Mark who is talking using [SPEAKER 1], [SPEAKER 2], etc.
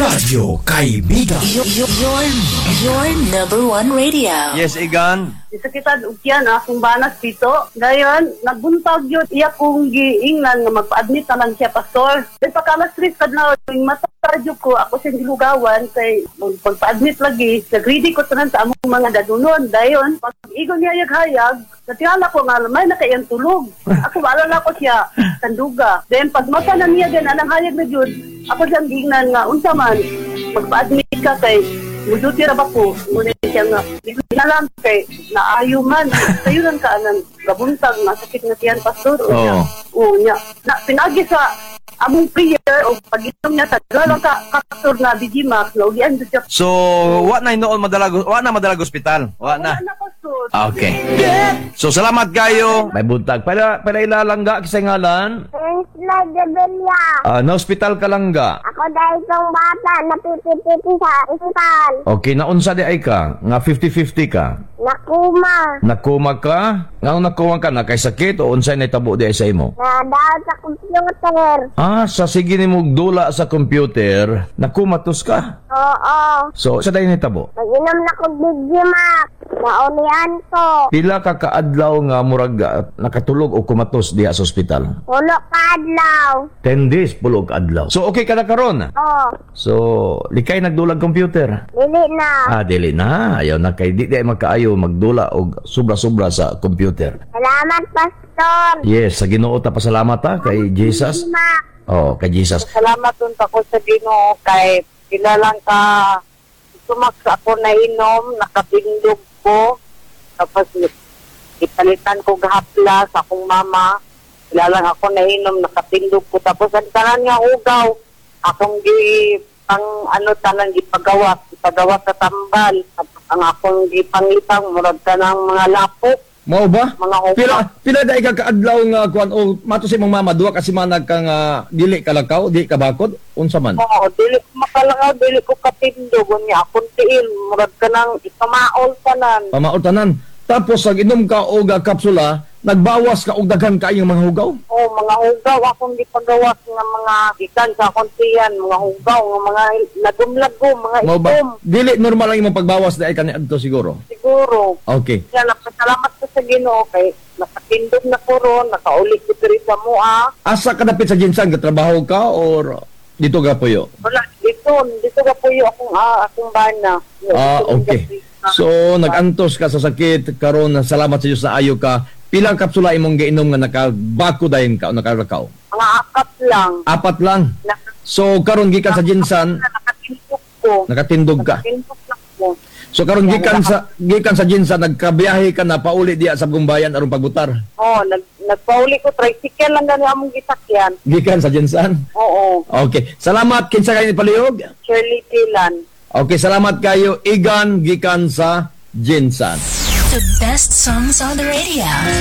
[SPEAKER 1] Radyo Kaibigan.
[SPEAKER 2] Your number one radio.
[SPEAKER 3] Yes, Igan.
[SPEAKER 4] Isa kita ukyan akong banas dito. Ngayon, nagbuntag yun iya kong giingnan nga magpa-admit naman siya pastor. Then pagkalas 3 kadlaw yung masadyo ko ako sa gilugawan kay pagpa-admit lagi. Nag-ready ko tanan sa among mga dadunon. Dayon, pag igon niya hayag, natiyala ko nga may nakayang tulog. Ako maalala ko siya sanduga. Then pag mata na niya din anang hayag na jud, ako siyang giingnan nga unsa man magpa-admit ka kay muduti ra ba ko? Muna siya nga, inalam kay naayo man. Sayo lang ka anang gabuntag, masakit na siyan, pastor. Oo niya. Pinagi sa among prayer o pag-inom niya, tagalang ka, pastor na Digimax, naulian doon siya.
[SPEAKER 3] So, wa na madalag ospital? Wa na.
[SPEAKER 4] Pastor.
[SPEAKER 3] Okay. So, salamat kayo. May buntag. Para ilalangga kisay ngalan? Na ospital ka lang ga?
[SPEAKER 5] Ako dahil kong bata, napipipiti sa ospital.
[SPEAKER 3] Okay, naunsa di ay ka? Nga 50-50 ka? Nakuma ka? Nga nakuma ka, nakaysakit o unsay na itabo di ay sa imo?
[SPEAKER 5] Nadaan sa computer.
[SPEAKER 3] Sa sige ni mong dula sa computer, nakumatos ka?
[SPEAKER 5] Oo.
[SPEAKER 3] So, sa dahin itabo?
[SPEAKER 5] Mag-inom na kong Digimax. Naulian ko.
[SPEAKER 3] Pila ka kaadlaw nga murag nakatulog o kumatos diha sa ospital?
[SPEAKER 5] Pulo kadlaw.
[SPEAKER 3] 10 days, pulog kaadlaw. So, okay ka na karon?
[SPEAKER 5] Oo.
[SPEAKER 3] So, likay nagdulag computer?
[SPEAKER 5] Dili na.
[SPEAKER 3] Dili na. Ayaw na kay di magkaayo magdula o sobra-sobra sa computer.
[SPEAKER 5] Salamat, pastor.
[SPEAKER 3] Yes, sa Ginoo ta pasalamat ta kay Jesus. Kay Jesus.
[SPEAKER 6] Salamat unta ko sa Ginoo kay kilalang ka sumak ako na inom, nakapindog ko. Tapos ipalitan ko gahapla sa akong mama. Kilalang ako na inom, nakapindog ko. Tapos ang tanan nga ugaw, akong tanan ipagawas sa tambal. Ang akong gipangitang murag tanang mga lapok.
[SPEAKER 3] Mao ba?
[SPEAKER 6] Mga upa.
[SPEAKER 3] Pila dai ka kaadlaw nga kuan o mato si mong mama duwa kasi manag ka nga dili kalakaw, di ka bakod unsa man?
[SPEAKER 6] Oo, dili ko makalangaw, dili ko katindog unya akong tiil murag kanang ikamaol tanan.
[SPEAKER 3] Pamaol tanan. Tapos pag inom ka og kapsula, nagbawas ka og daghan kaayong mga hugaw?
[SPEAKER 6] Oo, mga hugaw akong di pagawas nga mga gikan sa akong tiyan, mga hugaw nga mga lagom-lagom, mga itom.
[SPEAKER 3] Dili normal lang imong pagbawas dai kaniadto siguro.
[SPEAKER 6] Siguro.
[SPEAKER 3] Okay.
[SPEAKER 6] Kaya nakasalamat ko sa Ginoo kay nakatindog na ko ron, nakaulit ko diri sa mua.
[SPEAKER 3] Asa ka dapit sa Ginsang trabaho ka or dito ga puyo?
[SPEAKER 6] Wala, dito ga puyo akong bana.
[SPEAKER 3] Okay. So nagantos ka sa sakit karon salamat sa Dios na ayo ka. Pilang kapsula imong giinom nga nakabako dayon ka o nakarakaw?
[SPEAKER 6] Mga 4 lang.
[SPEAKER 3] 4 lang. So karon gikan sa Ginsan,
[SPEAKER 6] nakatindog ko.
[SPEAKER 3] Nakatindog ka.
[SPEAKER 6] Nakatindog lang ko.
[SPEAKER 3] So karon gikan sa Ginsan nagkabiyahe ka na pauli diya sa Gumbayan aron pagbutar.
[SPEAKER 6] Nagpauli ko tricycle lang gani among gisakyan.
[SPEAKER 3] Gikan sa Ginsan?
[SPEAKER 6] Oo.
[SPEAKER 3] Okay. Salamat kinsa kay palihog?
[SPEAKER 6] Shirley Tilan.
[SPEAKER 3] Okay, salamat kayo Igan gikan sa Ginsan.
[SPEAKER 2] The best songs on the radio.